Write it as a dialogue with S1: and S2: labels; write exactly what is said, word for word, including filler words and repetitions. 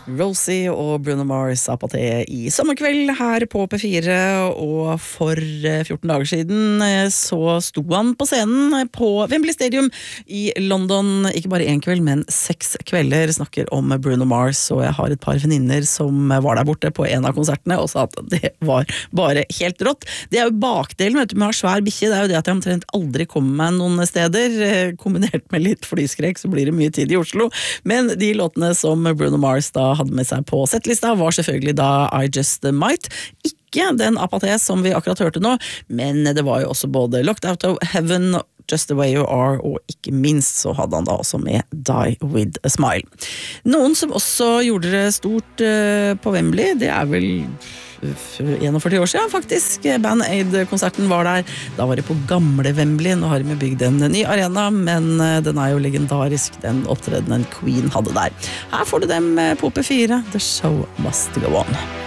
S1: Rosie og Bruno Mars Apaté i sommerkveld her på P fire, og for fjorten dager siden så sto han på scenen på Wembley Stadium i London, ikke bare en kveld, men seks kvelder. Snakker om Bruno Mars, og jeg har et par venninner som var der borte på en av konsertene og sa at det var bare helt rått. Det er jo bakdelen, vet du, med å ha svær bikkje, det er jo det at jeg omtrent aldri kommer meg noen steder, kombinert med litt flyskrek så blir det mye tid i Oslo, men de låtene som Bruno Mars da hadde med seg på settlista var selvfølgelig da I Just Might. Ikke den Apaté som vi akkurat hørte nå, men det var jo også både Locked Out of Heaven, Just the Way You Are, og ikke minst så hadde han da også med Die With a Smile. Noen som også gjorde det stort uh, på Wembley, det er vel førti år siden faktisk. Band Aid-konserten var der. Da var det på gamle Wembley. Nå har de bygd en ny arena, men den er jo legendarisk, den opptredenen Queen hadde der. Her får du dem på P fire. The show must go on.